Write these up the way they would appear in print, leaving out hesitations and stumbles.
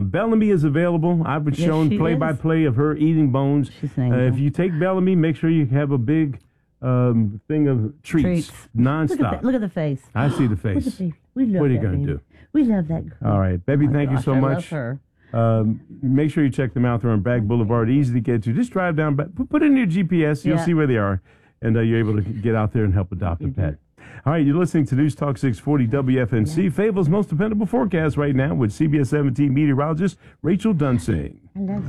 Bellamy is available. I've been shown play-by-play of her eating bones. If you take Bellamy, make sure you have a big thing of treats. Nonstop. Look at the face. I see the face. We love what are you going to do? We love that girl. All right, baby, thank you so much. I love her. Make sure you check them out. They're on Bragg Boulevard, easy to get to. Just drive down, put it in your GPS. You'll see where they are, and you're able to get out there and help adopt a pet. All right, you're listening to News Talk 640 WFNC, Fayetteville's most dependable forecast right now with CBS 17 meteorologist Rachel Dunsing. I love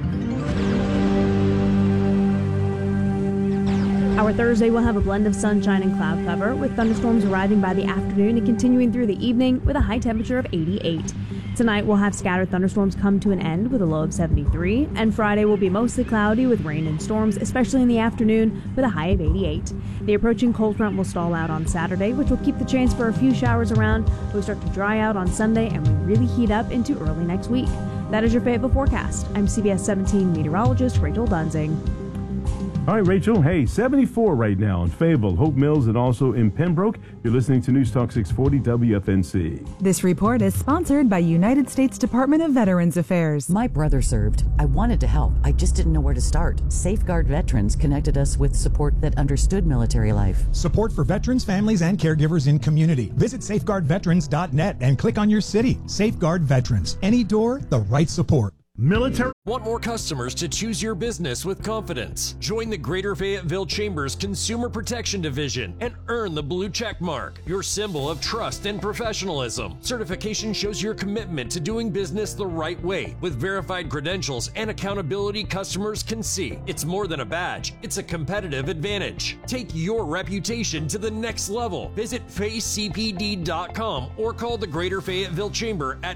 you. Our Thursday will have a blend of sunshine and cloud cover, with thunderstorms arriving by the afternoon and continuing through the evening with a high temperature of 88. Tonight we'll have scattered thunderstorms come to an end with a low of 73, and Friday will be mostly cloudy with rain and storms, especially in the afternoon, with a high of 88. The approaching cold front will stall out on Saturday, which will keep the chance for a few showers around. We'll start to dry out on Sunday, and we really heat up into early next week. That is your Fayetteville forecast. I'm CBS 17 meteorologist Rachel Dunsing. All right, Rachel. Hey, 74 right now in Fayetteville, Hope Mills, and also in Pembroke. You're listening to News Talk 640 WFNC. This report is sponsored by United States Department of Veterans Affairs. My brother served. I wanted to help. I just didn't know where to start. Safeguard Veterans connected us with support that understood military life. Support for veterans, families, and caregivers in community. Visit safeguardveterans.net and click on your city. Safeguard Veterans. Any door, the right support. Military. Want more customers to choose your business with confidence? Join the Greater Fayetteville Chamber's Consumer Protection Division and earn the blue check mark, your symbol of trust and professionalism. Certification shows your commitment to doing business the right way with verified credentials and accountability customers can see. It's more than a badge, it's a competitive advantage. Take your reputation to the next level. Visit facecpd.com or call the Greater Fayetteville Chamber at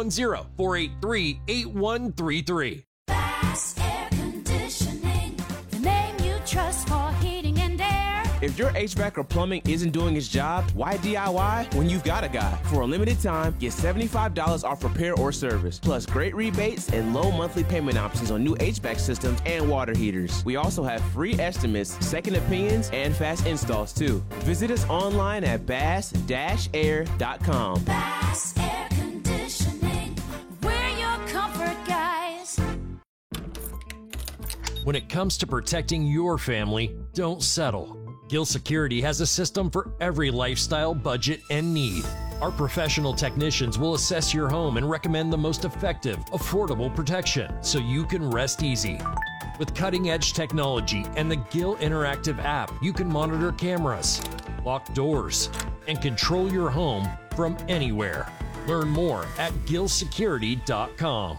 910-483-8133. Bass Air Conditioning, the name you trust for heating and air. If your HVAC or plumbing isn't doing its job, why DIY when you've got a guy? For a limited time, get $75 off repair or service, plus great rebates and low monthly payment options on new HVAC systems and water heaters. We also have free estimates, second opinions, and fast installs too. Visit us online at bass-air.com. Bass Air Conditioning, we're your comfort guys. When it comes to protecting your family, don't settle. Gill Security has a system for every lifestyle, budget, and need. Our professional technicians will assess your home and recommend the most effective, affordable protection so you can rest easy. With cutting-edge technology and the Gill Interactive app, you can monitor cameras, lock doors, and control your home from anywhere. Learn more at gillsecurity.com.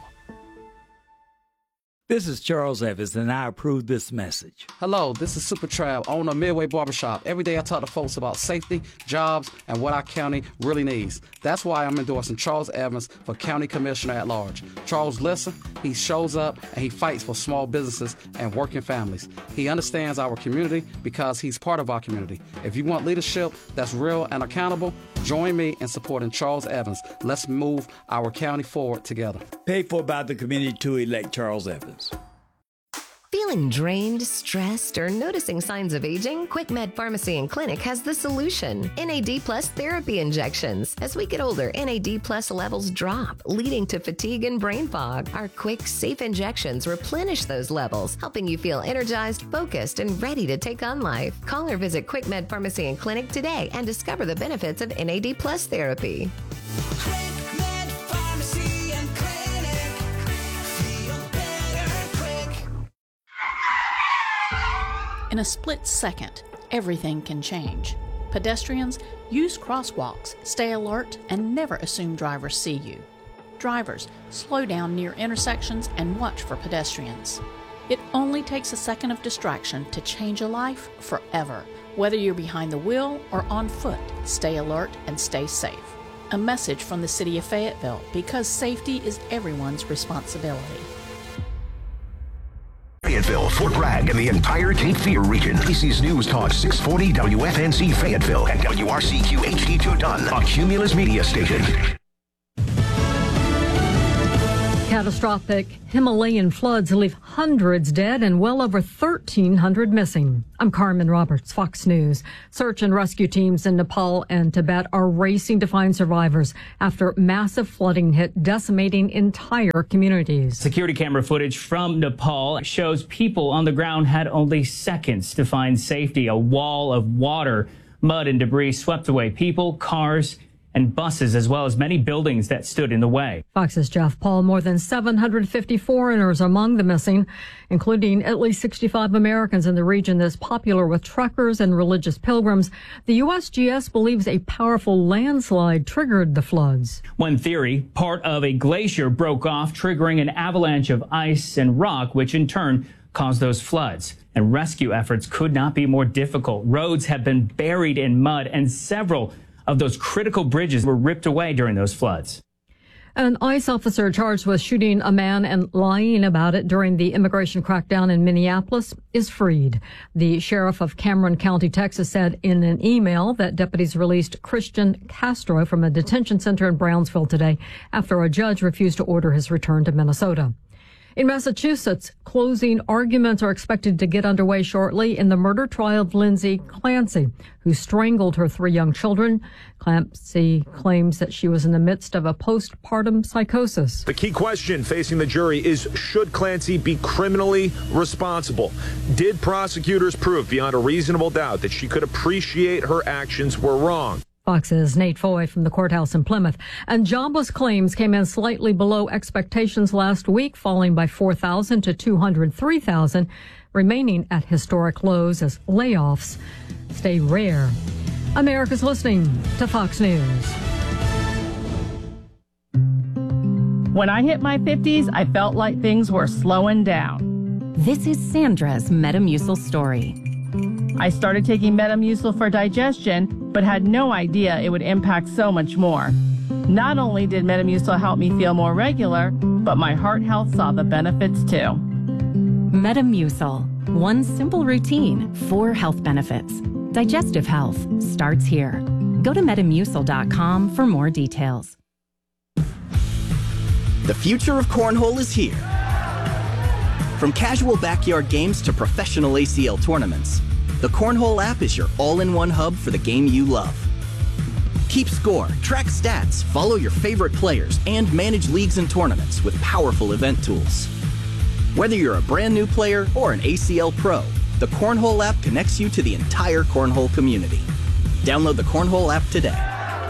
This is Charles Evans, and I approve this message. Hello, this is Super Trav, owner of Midway Barbershop. Every day I talk to folks about safety, jobs, and what our county really needs. That's why I'm endorsing Charles Evans for County Commissioner at Large. Charles listens, he shows up, and he fights for small businesses and working families. He understands our community because he's part of our community. If you want leadership that's real and accountable, join me in supporting Charles Evans. Let's move our county forward together. Paid for by the community to elect Charles Evans. Feeling drained, stressed, or noticing signs of aging? QuickMed Pharmacy and Clinic has the solution. NAD Plus therapy injections. As we get older, NAD Plus levels drop, leading to fatigue and brain fog. Our quick, safe injections replenish those levels, helping you feel energized, focused, and ready to take on life. Call or visit QuickMed Pharmacy and Clinic today and discover the benefits of NAD Plus therapy. In a split second, everything can change. Pedestrians, use crosswalks, stay alert, and never assume drivers see you. Drivers, slow down near intersections and watch for pedestrians. It only takes a second of distraction to change a life forever. Whether you're behind the wheel or on foot, stay alert and stay safe. A message from the City of Fayetteville, because safety is everyone's responsibility. Fayetteville, Fort Bragg, and the entire Cape Fear region. AC's News Talk 640 WFNC Fayetteville and WRCQ HD2 Dunn, a Cumulus media station. Catastrophic Himalayan floods leave hundreds dead and well over 1,300 missing. I'm Carmen Roberts, Fox News. Search and rescue teams in Nepal and Tibet are racing to find survivors after massive flooding hit, decimating entire communities. Security camera footage from Nepal shows people on the ground had only seconds to find safety. A wall of water, mud, and debris swept away people, cars, and buses, as well as many buildings that stood in the way. Fox's Jeff Paul. More than 750 foreigners among the missing, including at least 65 Americans in the region that's popular with truckers and religious pilgrims. The USGS believes a powerful landslide triggered the floods. One theory, part of a glacier broke off, triggering an avalanche of ice and rock, which in turn caused those floods. And rescue efforts could not be more difficult. Roads have been buried in mud, and several of those critical bridges were ripped away during those floods. An ICE officer charged with shooting a man and lying about it during the immigration crackdown in Minneapolis is freed. The sheriff of Cameron County, Texas, said in an email that deputies released Christian Castro from a detention center in Brownsville today after a judge refused to order his return to Minnesota. In Massachusetts, closing arguments are expected to get underway shortly in the murder trial of Lindsay Clancy, who strangled her 3 young children. Clancy claims that she was in the midst of a postpartum psychosis. The key question facing the jury is, should Clancy be criminally responsible? Did prosecutors prove beyond a reasonable doubt that she could appreciate her actions were wrong? Fox's Nate Foy from the courthouse in Plymouth. And jobless claims came in slightly below expectations last week, falling by 4,000 to 203,000, remaining at historic lows as layoffs stay rare. America's listening to Fox News. When I hit my 50s, I felt like things were slowing down. This is Sandra's Metamucil story. I started taking Metamucil for digestion, but had no idea it would impact so much more. Not only did Metamucil help me feel more regular, but my heart health saw the benefits too. Metamucil. One simple routine, 4 health benefits. Digestive health starts here. Go to Metamucil.com for more details. The future of cornhole is here. From casual backyard games to professional ACL tournaments, the Cornhole app is your all-in-one hub for the game you love. Keep score, track stats, follow your favorite players, and manage leagues and tournaments with powerful event tools. Whether you're a brand new player or an ACL pro, the Cornhole app connects you to the entire Cornhole community. Download the Cornhole app today.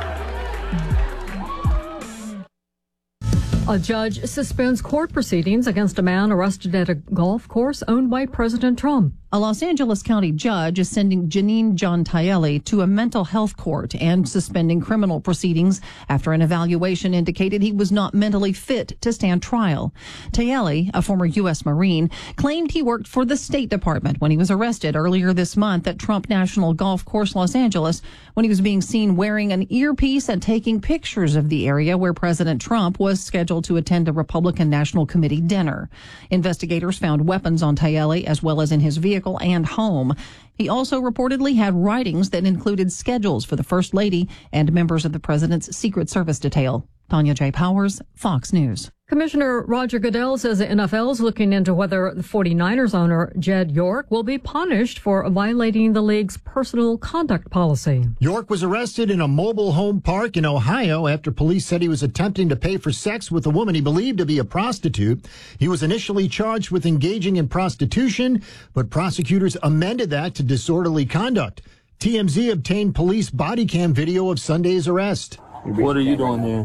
A judge suspends court proceedings against a man arrested at a golf course owned by President Trump. A Los Angeles County judge is sending Janine Giantaelli to a mental health court and suspending criminal proceedings after an evaluation indicated he was not mentally fit to stand trial. Taelli, a former U.S. Marine, claimed he worked for the State Department when he was arrested earlier this month at Trump National Golf Course, Los Angeles, when he was being seen wearing an earpiece and taking pictures of the area where President Trump was scheduled to attend a Republican National Committee dinner. Investigators found weapons on Taelli as well as in his vehicle and home. He also reportedly had writings that included schedules for the First Lady and members of the president's Secret Service detail. Tanya J. Powers, Fox News. Commissioner Roger Goodell says the NFL is looking into whether the 49ers owner Jed York will be punished for violating the league's personal conduct policy. York was arrested in a mobile home park in Ohio after police said he was attempting to pay for sex with a woman he believed to be a prostitute. He was initially charged with engaging in prostitution, but prosecutors amended that to disorderly conduct. TMZ obtained police body cam video of Sunday's arrest. What are you doing here?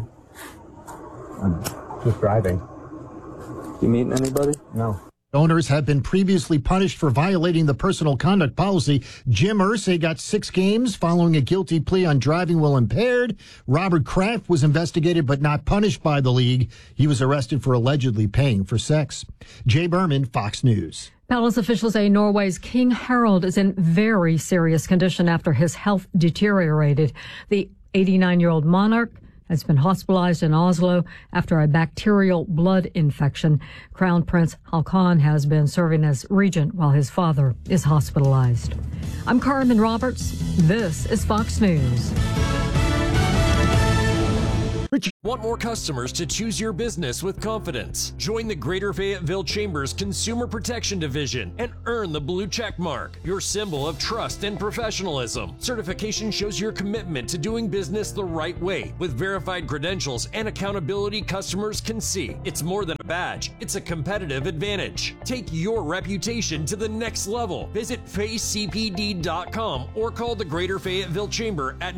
I'm just driving. You meeting anybody? No. Owners have been previously punished for violating the personal conduct policy. Jim Irsay got 6 games following a guilty plea on driving while impaired. Robert Kraft was investigated but not punished by the league. He was arrested for allegedly paying for sex. Jay Berman, Fox News. Palace officials say Norway's King Harald is in very serious condition after his health deteriorated. The 89-year-old monarch has been hospitalized in Oslo after a bacterial blood infection. Crown Prince Haakon has been serving as regent while his father is hospitalized. I'm Carmen Roberts. This is Fox News. Want more customers to choose your business with confidence? Join the Greater Fayetteville Chambers Consumer Protection Division and earn the blue check mark, your symbol of trust and professionalism. Certification shows your commitment to doing business the right way with verified credentials and accountability customers can see. It's more than a badge, it's a competitive advantage. Take your reputation to the next level. Visit FayeCPD.com or call the Greater Fayetteville Chamber at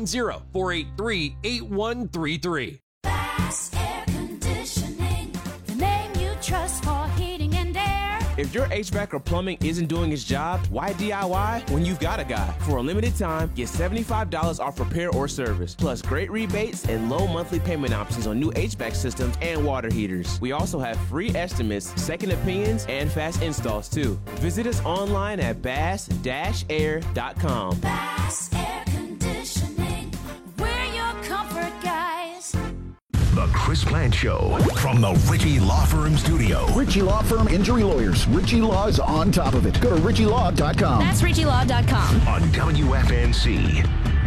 910-483-8133. Bass Air Conditioning, the name you trust for heating and air. If your HVAC or plumbing isn't doing its job, why DIY when you've got a guy? For a limited time, get $75 off repair or service, plus great rebates and low monthly payment options on new HVAC systems and water heaters. We also have free estimates, second opinions, and fast installs too. Visit us online at bass-air.com. Bass Air Conditioning, we're your comfort guys. The Chris Plant Show from the Ritchie Law Firm Studio. Ritchie Law Firm Injury Lawyers. Ritchie Law is on top of it. Go to RitchieLaw.com. That's RitchieLaw.com. On WFNC.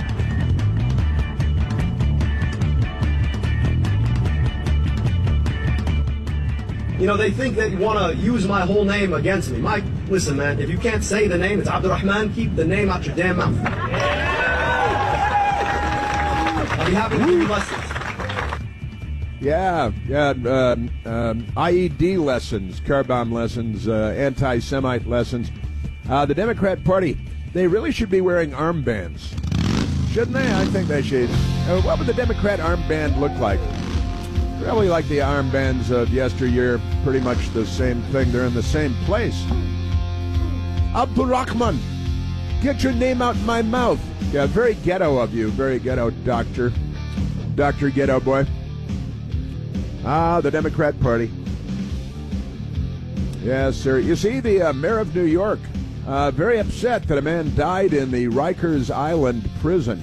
You know, they think that you want to use my whole name against me. Mike, listen, man, if you can't say the name, it's Abdurrahman, keep the name out your damn mouth. I'll be happy to give you lessons. IED lessons, car bomb lessons, anti-Semite lessons. The Democrat Party, they really should be wearing armbands. Shouldn't they? I think they should. What would the Democrat armband look like? Probably like the armbands of yesteryear, pretty much the same thing. They're in the same place. Abdurrahman, get your name out my mouth. Yeah, very ghetto of you. Very ghetto, Dr. Ghetto Boy. The Democrat Party. Yes, sir. You see, the mayor of New York, very upset that a man died in the Rikers Island prison.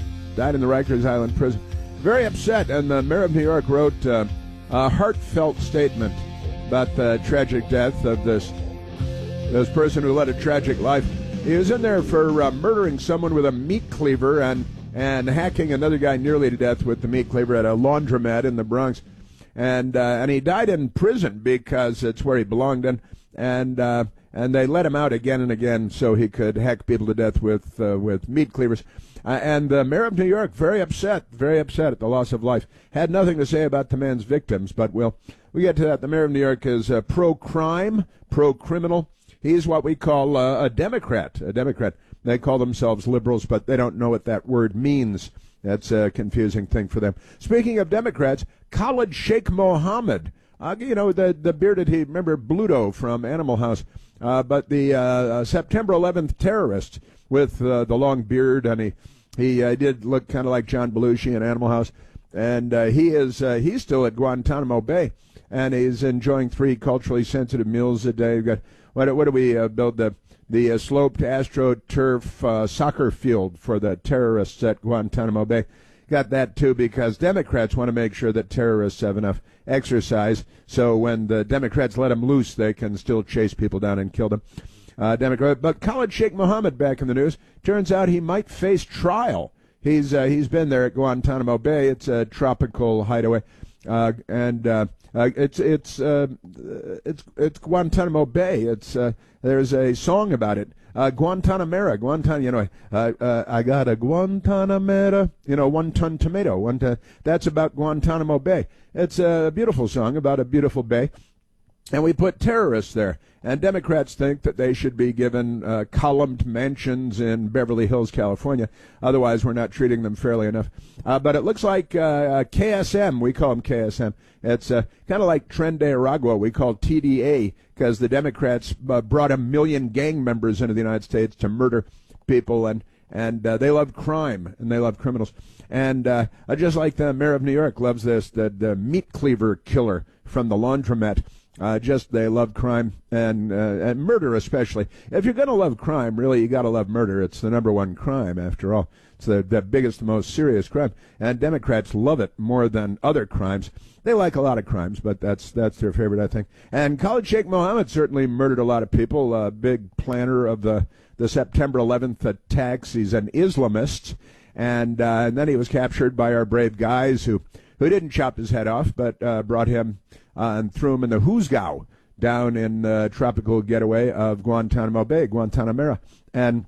Very upset, and the mayor of New York wrote a heartfelt statement about the tragic death of this person who led a tragic life. He was in there for murdering someone with a meat cleaver and hacking another guy nearly to death with the meat cleaver at a laundromat in the Bronx. And he died in prison because it's where he belonged in, and they let him out again and again so he could hack people to death with meat cleavers. And the mayor of New York, very upset at the loss of life. Had nothing to say about the man's victims, but we'll get to that. The mayor of New York is pro-crime, pro-criminal. He's what we call a Democrat. They call themselves liberals, but they don't know what that word means. That's a confusing thing for them. Speaking of Democrats, Khalid Sheikh Mohammed, the bearded, remember Bluto from Animal House, but the September 11th terrorist with the long beard, and he did look kind of like John Belushi in Animal House, and he's still at Guantanamo Bay, and he's enjoying 3 culturally sensitive meals a day. We've got, what do we build the sloped AstroTurf soccer field for the terrorists at Guantanamo Bay. Got that, too, because Democrats want to make sure that terrorists have enough exercise, so when the Democrats let them loose, they can still chase people down and kill them. But Khalid Sheikh Mohammed back in the news. Turns out he might face trial. He's been there at Guantanamo Bay. It's a tropical hideaway, it's Guantanamo Bay. There's a song about it. Guantanamera, I got a Guantanamera, 1 ton tomato, that's about Guantanamo Bay. It's a beautiful song about a beautiful bay, and we put terrorists there. And Democrats think that they should be given columned mansions in Beverly Hills, California. Otherwise, we're not treating them fairly enough. But it looks like KSM, we call them KSM. It's kind of like Tren de Aragua, we call TDA, because the Democrats brought 1 million gang members into the United States to murder people, and they love crime, and they love criminals. And just like the mayor of New York loves the meat cleaver killer from the laundromat. They love crime and murder especially. If you're going to love crime, really, you got to love murder. It's the number 1 crime, after all. It's the biggest, most serious crime. And Democrats love it more than other crimes. They like a lot of crimes, but that's their favorite, I think. And Khalid Sheikh Mohammed certainly murdered a lot of people, a big planner of the September 11th attacks. He's an Islamist. And then he was captured by our brave guys who who didn't chop his head off, but brought him and threw him in the Hoosgow down in the tropical getaway of Guantanamo Bay, Guantanamera. And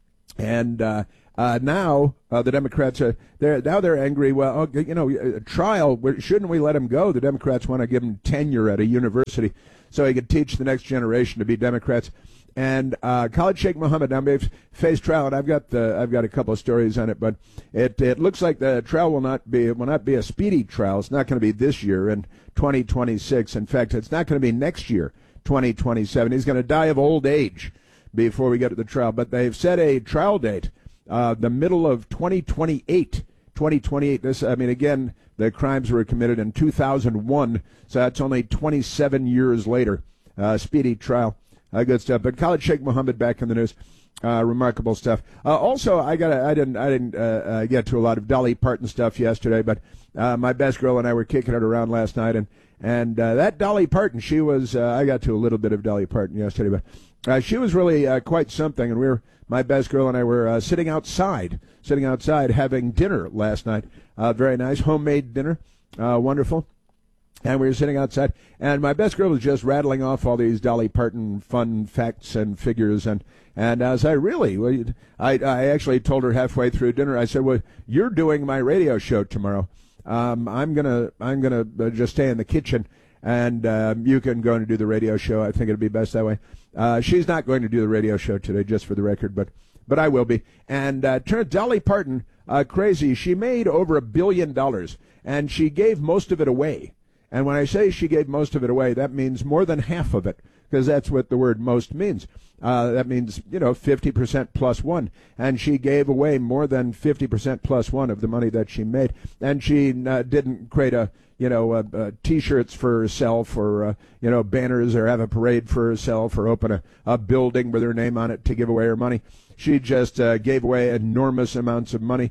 now the Democrats they're angry. Well, a trial. Shouldn't we let him go? The Democrats want to give him tenure at a university so he could teach the next generation to be Democrats. And Khalid Sheikh Mohammed now may face trial, and I've got a couple of stories on it, but it looks like the trial will not be a speedy trial. It's not going to be this year in 2026. In fact, it's not going to be next year, 2027. He's going to die of old age before we get to the trial. But they've set a trial date, the middle of 2028. 2028. This, I mean, again, the crimes were committed in 2001, so that's only 27 years later. Speedy trial. Good stuff. But Khalid Sheikh Mohammed back in the news. Remarkable stuff. Also, I didn't get to a lot of Dolly Parton stuff yesterday, but my best girl and I were kicking it around last night, and that Dolly Parton, she was. I got to a little bit of Dolly Parton yesterday, but she was really quite something. And my best girl and I were sitting outside having dinner last night. Very nice homemade dinner, wonderful. And we were sitting outside, and my best girl was just rattling off all these Dolly Parton fun facts and figures, and I was like, I actually told her halfway through dinner, I said, well, you're doing my radio show tomorrow. I'm gonna just stay in the kitchen, and you can go and do the radio show. I think it'd be best that way. She's not going to do the radio show today, just for the record, but I will be. And Dolly Parton, crazy. She made over $1 billion, and she gave most of it away. And when I say she gave most of it away, that means more than half of it, because that's what the word most means. That means, 50% plus one. And she gave away more than 50% plus one of the money that she made. And she didn't create T-shirts for herself or, banners or have a parade for herself or open a building with her name on it to give away her money. She just gave away enormous amounts of money.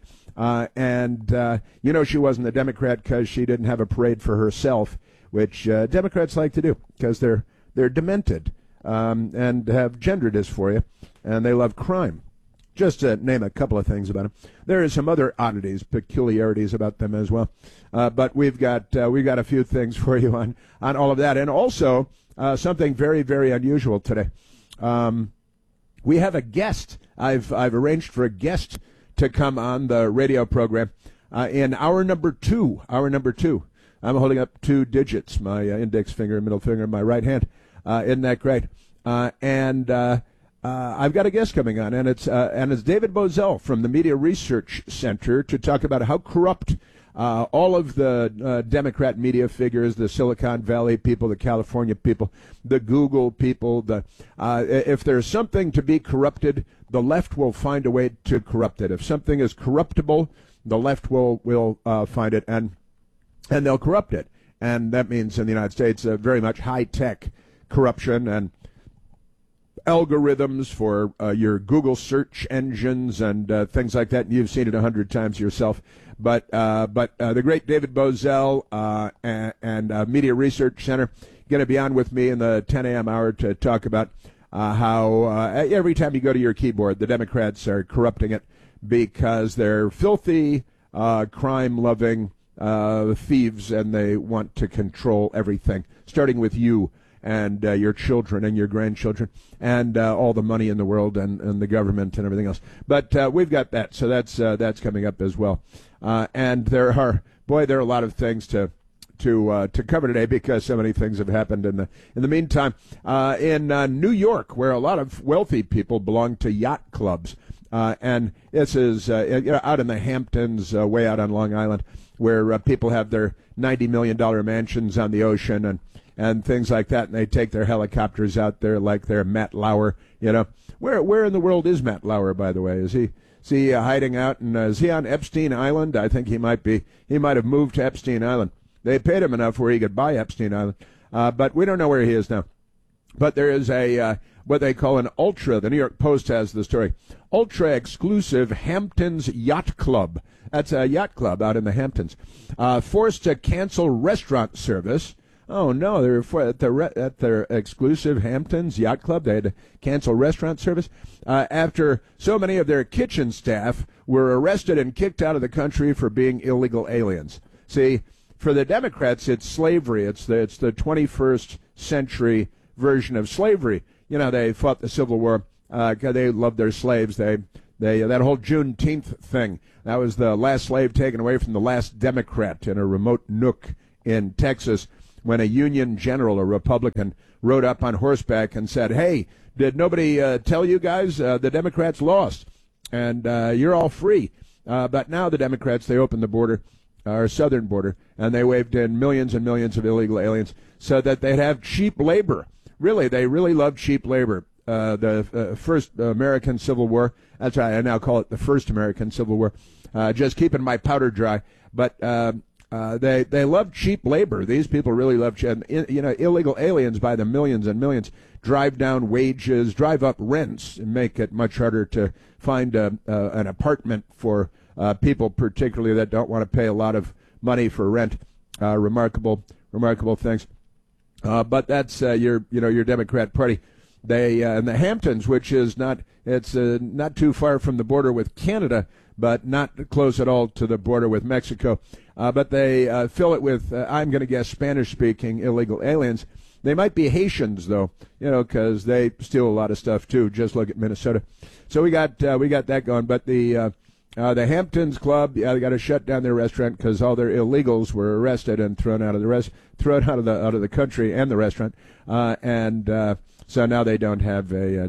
She wasn't a Democrat because she didn't have a parade for herself, which Democrats like to do because they're demented and have gender dysphoria, and they love crime. Just to name a couple of things about them. There are some other oddities, peculiarities about them as well. But we've got a few things for you on all of that, and also something very, very unusual today. We have a guest. I've arranged for a guest to come on the radio program in hour number two. I'm holding up 2 digits, my index finger and middle finger in my right hand. Isn't that great? I've got a guest coming on, and it's David Bozell from the Media Research Center to talk about how corrupt all of the Democrat media figures, the Silicon Valley people, the California people, the Google people, if there's something to be corrupted, the left will find a way to corrupt it. If something is corruptible, the left will find it, and they'll corrupt it. And that means in the United States very much high-tech corruption and algorithms for your Google search engines and things like that. You've seen it 100 times yourself. But the great David Bozell and Media Research Center going to be on with me in the 10 a.m. hour to talk about how every time you go to your keyboard, the Democrats are corrupting it because they're filthy, crime-loving thieves, and they want to control everything, starting with you and your children and your grandchildren and all the money in the world and the government and everything else. But we've got that, so that's coming up as well. And there are a lot of things to cover today because so many things have happened in the meantime. In New York, where a lot of wealthy people belong to yacht clubs, and this is out in the Hamptons, way out on Long Island, where people have their $90 million mansions on the ocean and things like that, and they take their helicopters out there like they're Matt Lauer. Where in the world is Matt Lauer, by the way? Is he hiding out, and is he on Epstein Island? I think he might be. He might have moved to Epstein Island. They paid him enough where he could buy Epstein Island, but we don't know where he is now. But there is a what they call an ultra. The New York Post has the story. Ultra-exclusive Hamptons Yacht Club. That's a yacht club out in the Hamptons. Forced to cancel restaurant service. Oh, no, at their exclusive Hamptons Yacht Club, they had to cancel restaurant service after so many of their kitchen staff were arrested and kicked out of the country for being illegal aliens. See, For the Democrats, it's slavery. It's the 21st century version of slavery. You know, they fought the Civil War. They loved their slaves. They that whole Juneteenth thing. That was the last slave taken away from the last Democrat in a remote nook in Texas when a Union general, a Republican, rode up on horseback and said, "Hey, did nobody tell you guys the Democrats lost and you're all free?" But now the Democrats, they opened the border, our southern border, and they waved in millions and millions of illegal aliens so that they'd have cheap labor. Really, they really love cheap labor. The first American Civil War, that's right, I now call it the first American Civil War, just keeping my powder dry. But they love cheap labor. These people really love, illegal aliens by the millions and millions drive down wages, drive up rents, and make it much harder to find an apartment for people, particularly that don't want to pay a lot of money for rent. Remarkable things. But that's your Democrat Party. They in the Hamptons, which is not too far from the border with Canada, but not close at all to the border with Mexico. But they fill it with, I'm going to guess, Spanish-speaking illegal aliens. They might be Haitians, though, because they steal a lot of stuff too. Just look at Minnesota. So we got that going. But the Hamptons Club, they got to shut down their restaurant because all their illegals were arrested and thrown out of the country and the restaurant. So now they don't have a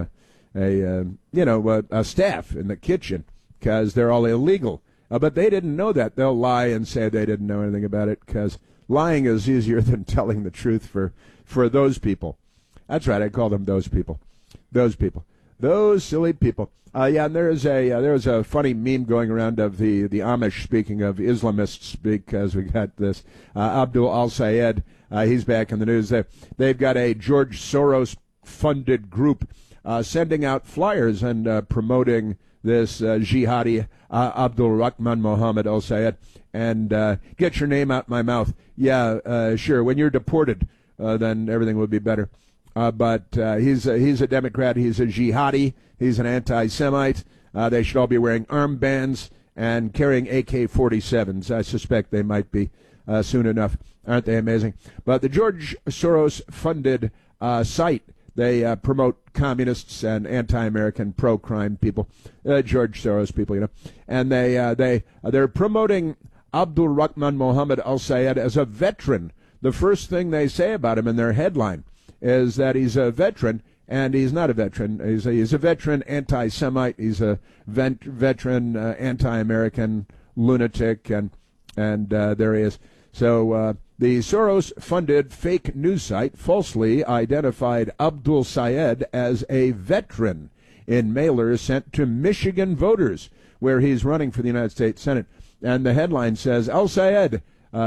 staff in the kitchen because they're all illegal. But they didn't know that. They'll lie and say they didn't know anything about it because lying is easier than telling the truth for those people. That's right. I call them those people. Those silly people. And there was a funny meme going around of the Amish, speaking of Islamists, because we got this Abdul Al-Sayed. He's back in the news. They've got a George Soros-funded group sending out flyers and promoting this jihadi Abdul Rahman Mohammed Al-Sayed. And get your name out my mouth. Yeah, sure. When you're deported, then everything will be better. But he's a Democrat. He's a jihadi. He's an anti-Semite. They should all be wearing armbands and carrying AK-47s. I suspect they might be soon enough. Aren't they amazing? But the George Soros-funded site, they promote communists and anti-American pro-crime people, George Soros people, and they're promoting Abdul Rahman Mohammed Al-Sayed as a veteran. The first thing they say about him in their headline is that he's a veteran, and he's not a veteran. He's a veteran anti-Semite. He's a veteran anti-American lunatic, and there he is. So the Soros-funded fake news site falsely identified Abdul Sayed as a veteran in mailers sent to Michigan voters, where he's running for the United States Senate. And the headline says, Al-Sayed,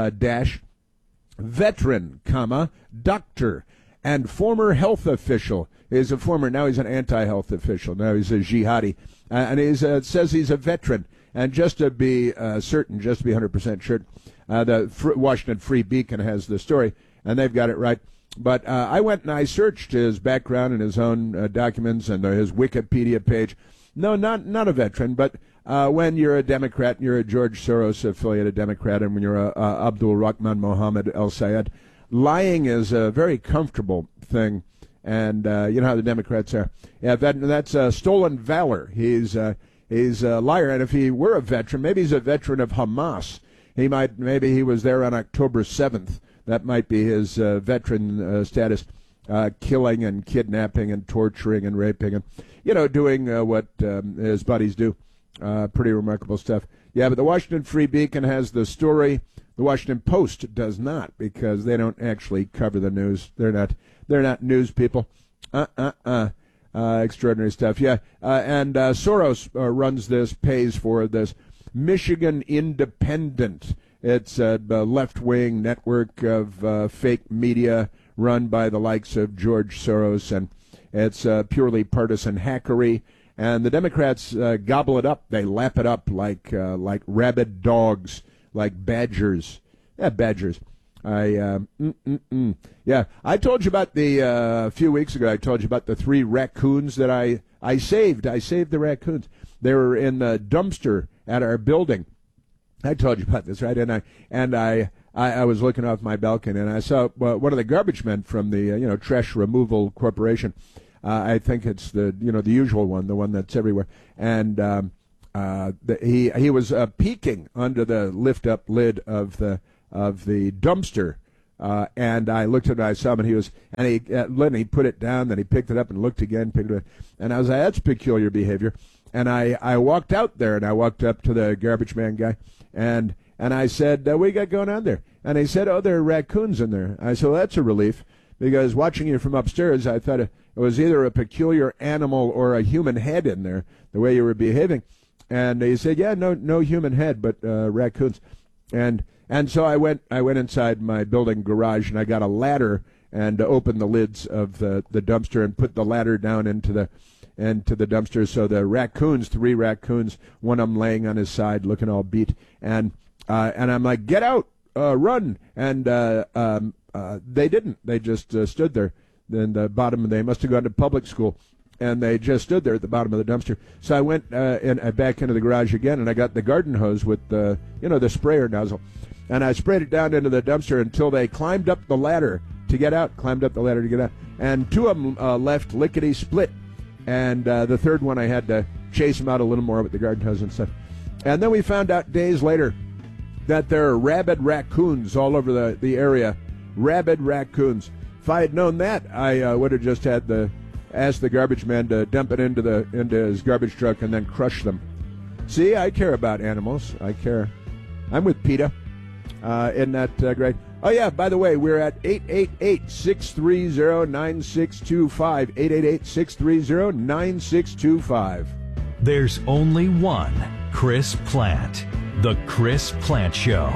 veteran, doctor, and former health official. Now he's an anti-health official. Now he's a jihadi. And it says he's a veteran. And just to be certain, just to be 100% sure, the Washington Free Beacon has the story, and they've got it right. But I went and I searched his background and his own documents and his Wikipedia page. No, not a veteran, but when you're a Democrat, you're a George Soros-affiliated Democrat, and when you're a Abdul Rahman Mohammed Al-Sayed, lying is a very comfortable thing. And you know how the Democrats are. Yeah, that's stolen valor. He's a liar, and if he were a veteran, maybe he's a veteran of Hamas. Maybe he was there on October 7th. That might be his veteran status, killing and kidnapping and torturing and raping and, doing what his buddies do. Pretty remarkable stuff. Yeah, but the Washington Free Beacon has the story. The Washington Post does not, because they don't actually cover the news. They're not news people. Extraordinary stuff. Yeah, and Soros runs this, pays for this. Michigan Independent. It's a left-wing network of fake media run by the likes of George Soros, and it's purely partisan hackery. And the Democrats gobble it up. They lap it up like rabid dogs, like badgers. Yeah, badgers. Yeah, I told you about a few weeks ago, I told you about the 3 raccoons that I saved. I saved the raccoons. They were in the dumpster at our building. I told you about this, right? And I I was looking off my balcony, and I saw one of the garbage men from the trash removal corporation. I think it's the usual one, the one that's everywhere. And he was peeking under the lift-up lid of the dumpster. And I looked at it, I saw him, and he put it down, then he picked it up and looked again, picked it up. And I was like, that's peculiar behavior. And I walked out there, and I walked up to the garbage man guy, and I said, what you got going on there? And he said, there are raccoons in there. I said, well, that's a relief, because watching you from upstairs, I thought it was either a peculiar animal or a human head in there, the way you were behaving. And he said, yeah, no human head, but raccoons. And so I went inside my building garage, and I got a ladder and opened the lids of the dumpster and put the ladder down into the dumpster. So the raccoons, 3 raccoons, one of them laying on his side looking all beat. And I'm like, get out, run. And they didn't. They just stood there. Then the bottom, they must have gone to public school. And they just stood there at the bottom of the dumpster. So I went back into the garage again, and I got the garden hose with the sprayer nozzle. And I sprayed it down into the dumpster until they climbed up the ladder to get out, And 2 of them left lickety-split. And the third one, I had to chase him out a little more with the garden hose and stuff. And then we found out days later that there are rabid raccoons all over the area. Rabid raccoons. If I had known that, I would have just asked the garbage man to dump it into his garbage truck and then crush them. See, I care about animals. I care. I'm with PETA. Isn't that great? Oh, yeah, by the way, we're at 888-630-9625. 888-630-9625. There's only one Chris Plante. The Chris Plante Show.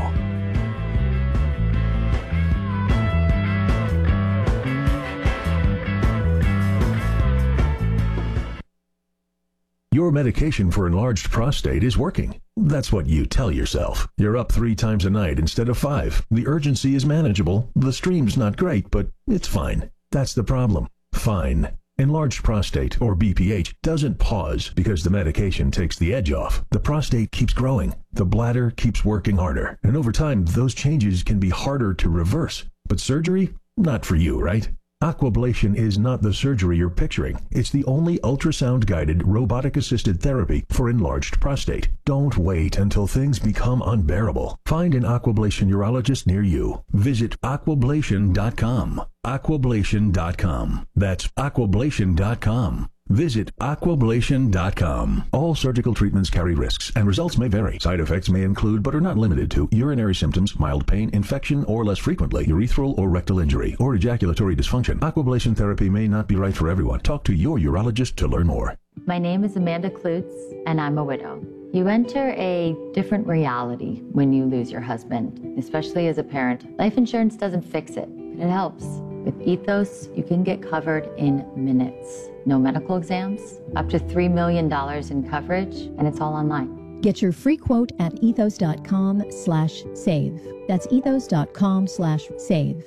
Your medication for enlarged prostate is working. That's what you tell yourself. You're up 3 times a night instead of 5. The urgency is manageable. The stream's not great, but it's fine. That's the problem. Fine. Enlarged prostate, or BPH, doesn't pause because the medication takes the edge off. The prostate keeps growing. The bladder keeps working harder. And over time, those changes can be harder to reverse. But surgery? Not for you, right? Aquablation is not the surgery you're picturing. It's the only ultrasound-guided, robotic-assisted therapy for enlarged prostate. Don't wait until things become unbearable. Find an Aquablation urologist near you. Visit aquablation.com. Aquablation.com. That's aquablation.com. Visit aquablation.com. All surgical treatments carry risks, and results may vary. Side effects may include, but are not limited to, urinary symptoms, mild pain, infection, or less frequently, urethral or rectal injury, or ejaculatory dysfunction. Aquablation therapy may not be right for everyone. Talk to your urologist to learn more. My name is Amanda Klutz, and I'm a widow. You enter a different reality when you lose your husband, especially as a parent. Life insurance doesn't fix it, but it helps. With Ethos, you can get covered in minutes. No medical exams, up to $3 million in coverage, and it's all online. Get your free quote at ethos.com/save. That's ethos.com/save.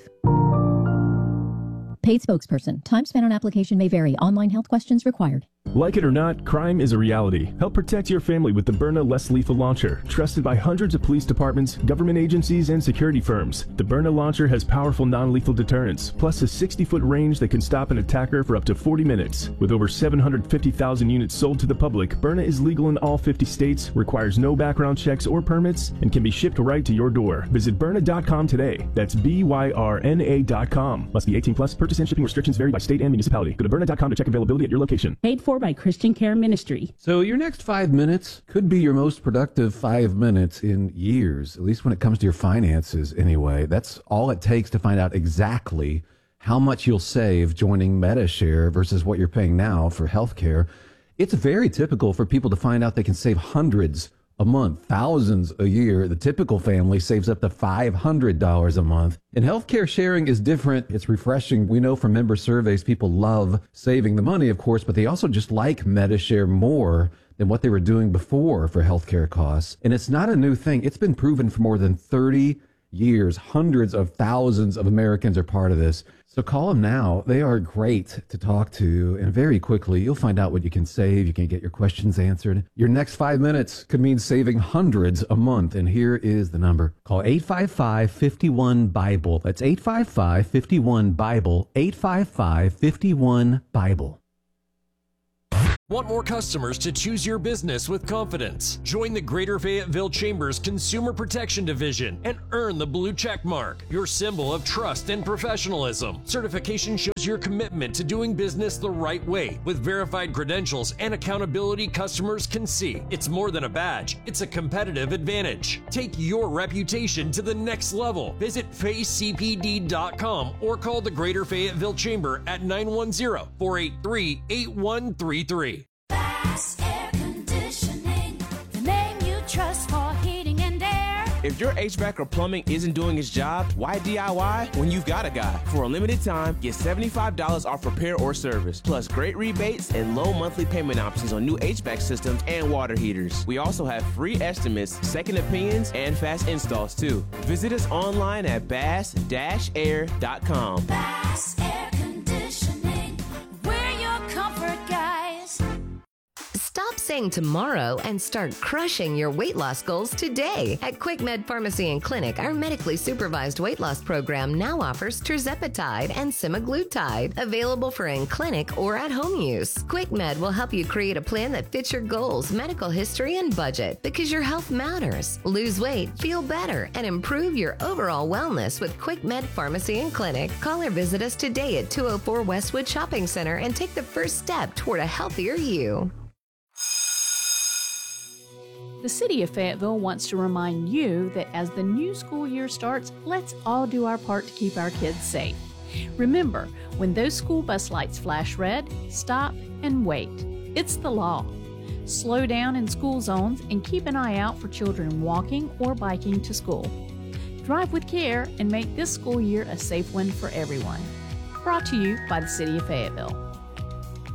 Paid spokesperson. Time spent on application may vary. Online health questions required. Like it or not, crime is a reality. Help protect your family with the Byrna Less Lethal Launcher. Trusted by hundreds of police departments, government agencies, and security firms. The Byrna launcher has powerful non-lethal deterrence, plus a 60-foot range that can stop an attacker for up to 40 minutes. With over 750,000 units sold to the public, Byrna is legal in all 50 states, requires no background checks or permits, and can be shipped right to your door. Visit Byrna.com today. That's BYRNA.com. Must be 18 plus. Purchase and shipping restrictions vary by state and municipality. Go to Byrna.com to check availability at your location. Paid for by Christian Care Ministry. So your next 5 minutes could be your most productive 5 minutes in years, at least when it comes to your finances anyway. That's all it takes to find out exactly how much you'll save joining Medi-Share versus what you're paying now for healthcare. It's very typical for people to find out they can save hundreds a month, thousands a year. The typical family saves up to $500 a month. And healthcare sharing is different. It's refreshing. We know from member surveys, people love saving the money, of course, but they also just like Medi-Share more than what they were doing before for healthcare costs. And it's not a new thing. It's been proven for more than 30 years. Hundreds of thousands of Americans are part of this. So call them now. They are great to talk to, and very quickly you'll find out what you can save. You can get your questions answered. Your next 5 minutes could mean saving hundreds a month, and here is the number. Call 855-51-BIBLE. That's 855-51-BIBLE, 855-51-BIBLE. Want more customers to choose your business with confidence? Join the Greater Fayetteville Chambers Consumer Protection Division and earn the blue check mark, your symbol of trust and professionalism. Certification shows your commitment to doing business the right way with verified credentials and accountability customers can see. It's more than a badge, it's a competitive advantage. Take your reputation to the next level. Visit facecpd.com or call the Greater Fayetteville Chamber at 910-483-8133. Bass Air Conditioning, the name you trust for heating and air. If your HVAC or plumbing isn't doing its job, why DIY when you've got a guy? For a limited time, get $75 off repair or service, plus great rebates and low monthly payment options on new HVAC systems and water heaters. We also have free estimates, second opinions, and fast installs too. Visit us online at bass-air.com. Bass Air Conditioning, we're your comfort guys. Stop saying tomorrow and start crushing your weight loss goals today. At QuickMed Pharmacy and Clinic, our medically supervised weight loss program now offers tirzepatide and semaglutide, available for in-clinic or at-home use. QuickMed will help you create a plan that fits your goals, medical history, and budget, because your health matters. Lose weight, feel better, and improve your overall wellness with QuickMed Pharmacy and Clinic. Call or visit us today at 204 Westwood Shopping Center and take the first step toward a healthier you. The City of Fayetteville wants to remind you that as the new school year starts, let's all do our part to keep our kids safe. Remember, when those school bus lights flash red, stop and wait. It's the law. Slow down in school zones and keep an eye out for children walking or biking to school. Drive with care and make this school year a safe one for everyone. Brought to you by the City of Fayetteville.